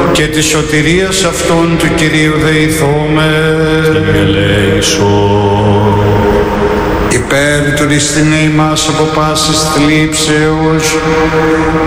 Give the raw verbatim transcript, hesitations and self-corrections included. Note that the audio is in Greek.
και της σωτηρίας αυτών του Κυρίου δεηθώμε. Κύριε ελέησον. Υπέρ του ρηστινέ ημάς από πάσης θλίψεως